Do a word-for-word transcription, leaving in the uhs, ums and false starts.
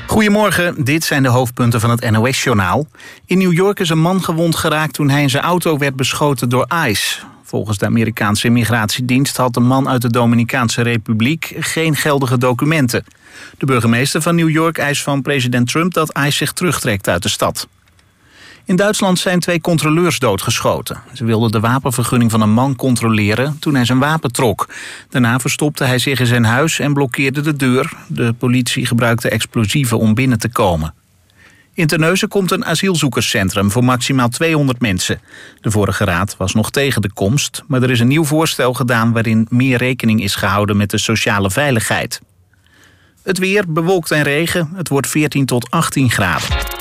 Goedemorgen, dit zijn de hoofdpunten van het N O S-journaal. In New York is een man gewond geraakt toen hij in zijn auto werd beschoten door ICE. Volgens de Amerikaanse immigratiedienst had de man uit de Dominicaanse Republiek geen geldige documenten. De burgemeester van New York eist van president Trump dat ICE zich terugtrekt uit de stad. In Duitsland zijn twee controleurs doodgeschoten. Ze wilden de wapenvergunning van een man controleren toen hij zijn wapen trok. Daarna verstopte hij zich in zijn huis en blokkeerde de deur. De politie gebruikte explosieven om binnen te komen. In Terneuzen komt een asielzoekerscentrum voor maximaal tweehonderd mensen. De vorige raad was nog tegen de komst, maar er is een nieuw voorstel gedaan waarin meer rekening is gehouden met de sociale veiligheid. Het weer, bewolkt en regen, het wordt veertien tot achttien graden.